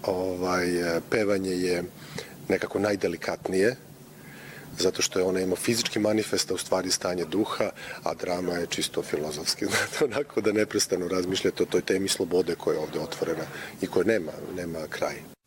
pevanje je nekako najdelikatnije, zato što ona ima fizički manifest, a u stvari stanje duha, a drama je čisto filozofski. Znate, onako da neprestano razmišljate o toj temi slobode koja je ovdje otvorena i koja nema kraj.